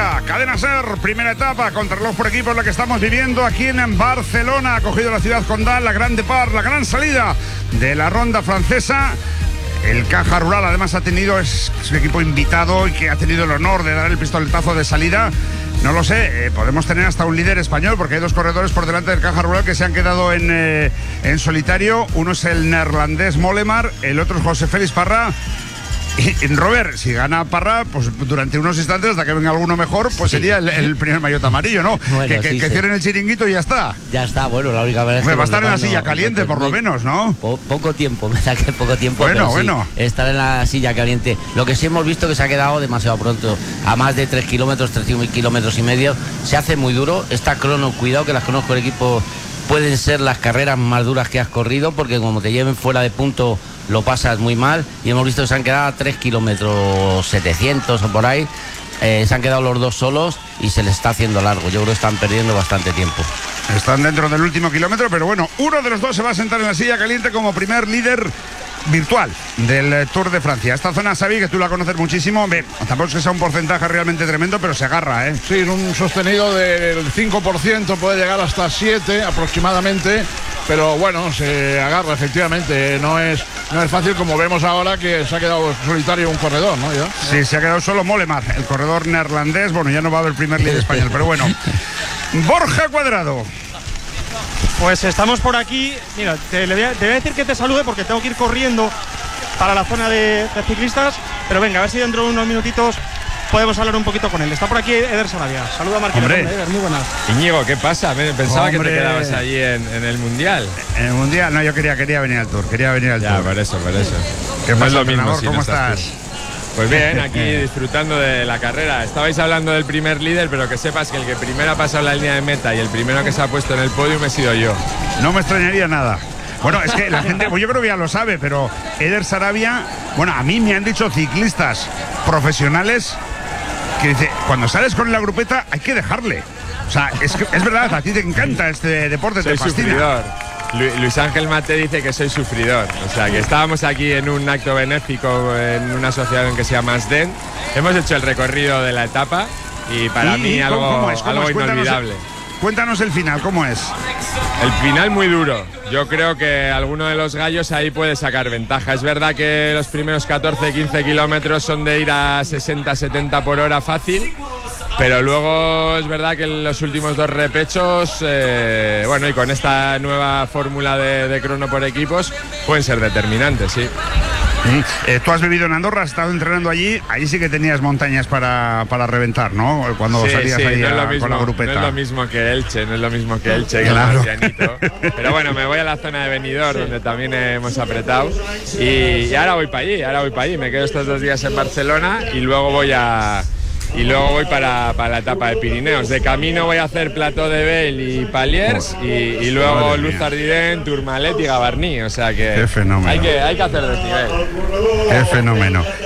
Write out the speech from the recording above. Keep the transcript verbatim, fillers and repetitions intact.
Saravia, Cadena Ser, primera etapa, contrarreloj por equipo, la que estamos viviendo aquí en Barcelona. Ha cogido la ciudad condal, la Gran Depart, la gran salida de la ronda francesa. El Caja Rural además ha tenido, es, es un equipo invitado y que ha tenido el honor de dar el pistoletazo de salida. No lo sé, eh, podemos tener hasta un líder español porque hay dos corredores por delante del Caja Rural que se han quedado en, eh, en solitario. Uno es el neerlandés Mollema, el otro es José Félix Parra. Y Robert, si gana Parra, pues durante unos instantes, hasta que venga alguno mejor, pues sí, sería el, el primer maillot amarillo, ¿no? Bueno, que que, sí, que sí. cierren el chiringuito y ya está. Ya está, bueno, la única verdad es que... Va a estar en la no, silla no, caliente, no, por lo muy, menos, ¿no? Po, poco tiempo, me da que poco tiempo. Bueno, pero sí, bueno. Estar en la silla caliente. Lo que sí hemos visto que se ha quedado demasiado pronto. A más de tres kilómetros, tres kilómetros y medio. Se hace muy duro. Esta crono, cuidado que las conozco el equipo... Pueden ser las carreras más duras que has corrido, porque como te lleven fuera de punto lo pasas muy mal, y hemos visto que se han quedado a tres kilómetros setecientos o por ahí. Eh, se han quedado los dos solos y se les está haciendo largo. Yo creo que están perdiendo bastante tiempo. Están dentro del último kilómetro, pero bueno, uno de los dos se va a sentar en la silla caliente como primer líder virtual del Tour de Francia. Esta zona, Xavi, que tú la conoces muchísimo, ve, tampoco es que sea un porcentaje realmente tremendo, pero se agarra, ¿eh? Sí, un sostenido del cinco por ciento, puede llegar hasta siete por ciento aproximadamente, pero bueno, se agarra efectivamente. No es, no es fácil, como vemos ahora que se ha quedado solitario un corredor, ¿no? ¿Ya? Sí, se ha quedado solo Mollema, el corredor neerlandés. Bueno, ya no va a haber primer líder español, pero bueno. Borja Cuadrado. Pues estamos por aquí. Mira, te, le voy a, te voy a decir que te salude porque tengo que ir corriendo para la zona de, de ciclistas. Pero venga, a ver si dentro de unos minutitos podemos hablar un poquito con él. Está por aquí Eder Saravia. Saluda a Marquino. Eder, muy buenas. Íñigo, ¿qué pasa? Pensaba Hombre. que te quedabas allí en, en el Mundial. En el Mundial, no, yo quería, quería venir al Tour, quería venir al Ya, Tour. por eso, por eso. ¿Qué No pasa, es lo mismo entrenador? si ¿Cómo no estás estás? tú. Pues bien, aquí disfrutando de la carrera. Estabais hablando del primer líder, pero que sepas que el que primero ha pasado la línea de meta y el primero que se ha puesto en el podio he sido yo. No me extrañaría nada. Bueno, es que la gente, pues yo creo que ya lo sabe, pero Eder Saravia, bueno, a mí me han dicho ciclistas profesionales que dice, cuando sales con la grupeta hay que dejarle. O sea, es, que, es verdad, a ti te encanta este deporte, Soy te fascina. sufridor. Lu- Luis Ángel Mate dice que soy sufridor. O sea, que estábamos aquí en un acto benéfico en una asociación que se llama ASDEN. Hemos hecho el recorrido de la etapa y para ¿Y mí cómo- algo, cómo es? ¿Cómo algo es? Cuéntanos el- inolvidable. Cuéntanos el final, ¿cómo es? El final muy duro. Yo creo que alguno de los gallos ahí puede sacar ventaja. Es verdad que los primeros catorce quince kilómetros son de ir a sesenta setenta por hora fácil, pero luego es verdad que los últimos dos repechos, eh, bueno, y con esta nueva fórmula de, de crono por equipos, pueden ser determinantes, sí. Mm. Eh, tú has vivido en Andorra, has estado entrenando allí, ahí sí que tenías montañas para, para reventar, ¿no? Cuando Sí, salías sí, ahí no es a- lo mismo, con la grupeta. no es lo mismo que Elche, no es lo mismo que Elche, que Claro. el Marcianito. Pero bueno, me voy a la zona de Benidorm, donde también hemos apretado. Y, y ahora voy para allí, ahora voy para allí. Me quedo estos dos días en Barcelona y luego voy a... Y luego voy para, para la etapa de Pirineos. De camino voy a hacer Plateau de Bel y Paliers y, y luego Madre Luz mía. Tourmalet, Tourmalet y Gavarnie. O sea que Qué fenómeno. hay que, hay que hacer desnivel. Qué fenómeno.